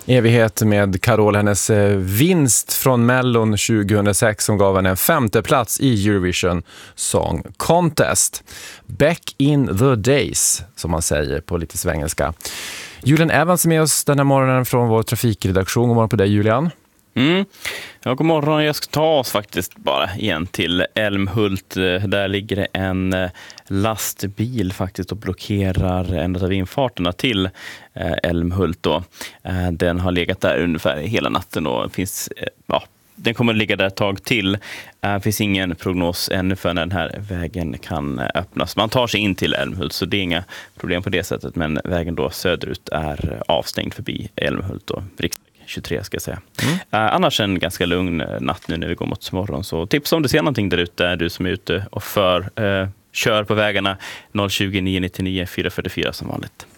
evighet med Carola, hennes vinst från Mellon 2006 som gav henne en 5:e plats i Eurovision Song Contest. Back in the days, som man säger på lite svengelska. Julian Evans är med oss den här morgonen från vår trafikredaktion. God morgon på dig, Julian. Ja, god morgon. Jag ska ta oss faktiskt bara igen till Älmhult. Där ligger det en lastbil faktiskt och blockerar en av infarterna till Älmhult då. Den har legat där ungefär hela natten och finns, den kommer att ligga där ett tag till. Det finns ingen prognos ännu för när den här vägen kan öppnas. Man tar sig in till Älmhult så det är inga problem på det sättet. Men vägen då söderut är avstängd förbi Älmhult och riksväg 23 ska jag säga. Annars en ganska lugn natt nu när vi går mot morgon. Så tips om du ser någonting där ute, du som är ute och kör på vägarna 020 999 444 som vanligt.